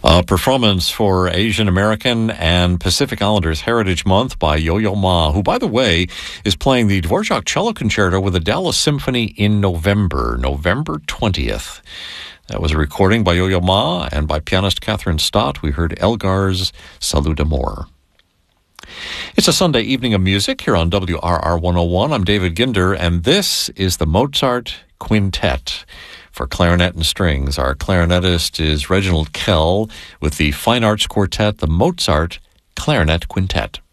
A performance for Asian American and Pacific Islanders Heritage Month by Yo-Yo Ma, who, by the way, is playing the Dvorak Cello Concerto with the Dallas Symphony in November 20th. That was a recording by Yo-Yo Ma and by pianist Catherine Stott. We heard Elgar's Salut d'Amour. It's a Sunday evening of music here on WRR 101. I'm David Ginder, and this is the Mozart Quintet for clarinet and strings. Our clarinetist is Reginald Kell with the Fine Arts Quartet, the Mozart Clarinet Quintet.